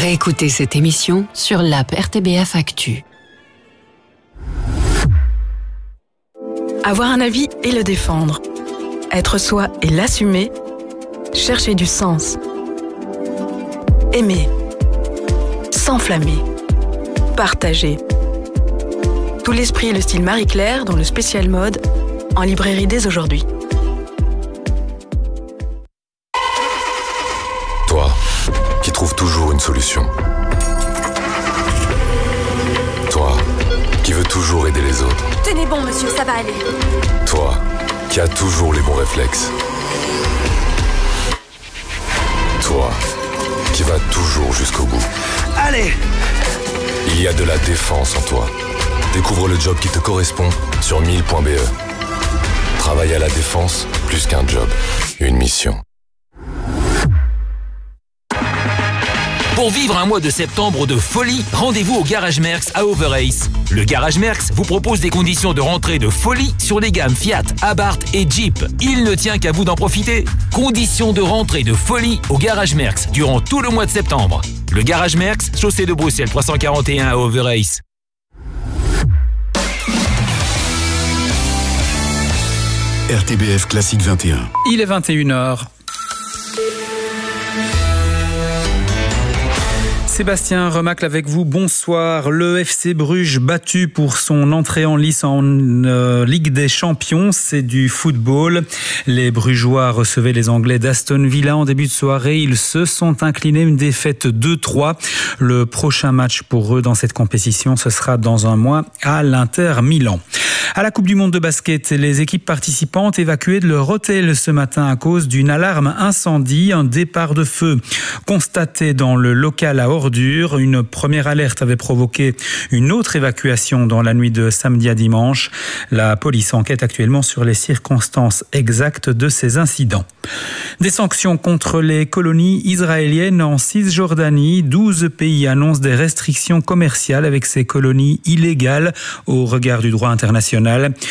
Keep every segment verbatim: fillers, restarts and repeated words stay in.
Réécoutez cette émission sur l'app R T B F Actu. Avoir un avis et le défendre. Être soi et l'assumer. Chercher du sens. Aimer. S'enflammer. Partager. Tout l'esprit et le style Marie-Claire dans le spécial mode, en librairie dès aujourd'hui. Toi, qui trouves toujours une solution. Toi, qui veux toujours aider les autres. Tenez bon, monsieur, ça va aller. Toi, qui as toujours les bons réflexes. Toi, qui vas toujours jusqu'au bout. Allez! Il y a de la défense en toi. Découvre le job qui te correspond sur mille point b e. Travailler à la défense, plus qu'un job, une mission. Pour vivre un mois de septembre de folie, rendez-vous au Garage Merckx à Overace. Le Garage Merckx vous propose des conditions de rentrée de folie sur les gammes Fiat, Abarth et Jeep. Il ne tient qu'à vous d'en profiter. Conditions de rentrée de folie au Garage Merckx durant tout le mois de septembre. Le Garage Merckx, chaussée de Bruxelles trois cent quarante et un à Overace. R T B F Classique vingt et un. Il est vingt et une heures. Sébastien Remacle avec vous, bonsoir. Le F C Bruges battu pour son entrée en lice en euh, Ligue des Champions, c'est du football. Les Brugeois recevaient les Anglais d'Aston Villa en début de soirée. Ils se sont inclinés, une défaite deux trois. Le prochain match pour eux dans cette compétition, ce sera dans un mois à l'Inter Milan. À la Coupe du Monde de basket, les équipes participantes évacuées de leur hôtel ce matin à cause d'une alarme incendie, un départ de feu constaté dans le local à ordures. Une première alerte avait provoqué une autre évacuation dans la nuit de samedi à dimanche. La police enquête actuellement sur les circonstances exactes de ces incidents. Des sanctions contre les colonies israéliennes en Cisjordanie. douze pays annoncent des restrictions commerciales avec ces colonies illégales au regard du droit international.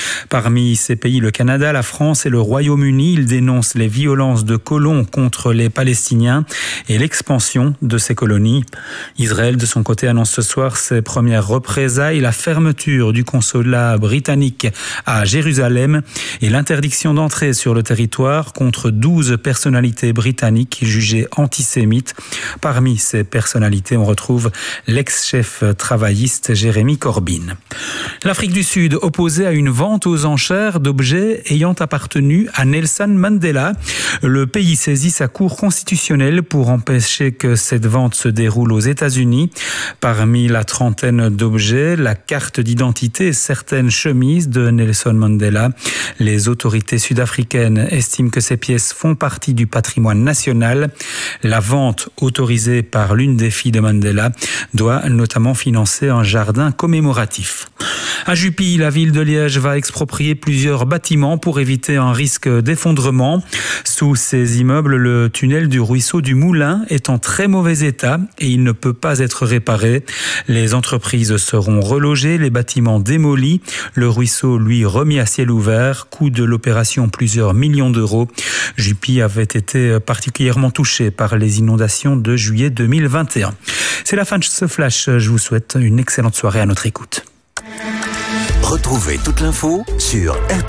Parmi ces pays, le Canada, la France et le Royaume-Uni, ils dénoncent les violences de colons contre les Palestiniens et l'expansion de ces colonies. Israël, de son côté, annonce ce soir ses premières représailles, la fermeture du consulat britannique à Jérusalem et l'interdiction d'entrer sur le territoire contre douze personnalités britanniques jugées antisémites. Parmi ces personnalités, on retrouve l'ex-chef travailliste Jeremy Corbyn. L'Afrique du Sud opposée à une vente aux enchères d'objets ayant appartenu à Nelson Mandela. Le pays saisit sa cour constitutionnelle pour empêcher que cette vente se déroule aux États-Unis. Parmi la trentaine d'objets, la carte d'identité et certaines chemises de Nelson Mandela. Les autorités sud-africaines estiment que ces pièces font partie du patrimoine national. La vente autorisée par l'une des filles de Mandela doit notamment financer un jardin commémoratif. À Jupy, la ville de Liège va exproprier plusieurs bâtiments pour éviter un risque d'effondrement. Sous ces immeubles, le tunnel du ruisseau du Moulin est en très mauvais état et il ne peut pas être réparé. Les entreprises seront relogées, les bâtiments démolis, le ruisseau lui remis à ciel ouvert. Coût de l'opération plusieurs millions d'euros. Jupy avait été particulièrement touché par les inondations de juillet deux mille vingt et un. C'est la fin de ce flash. Je vous souhaite une excellente soirée à notre écoute. Retrouvez toute l'info sur R T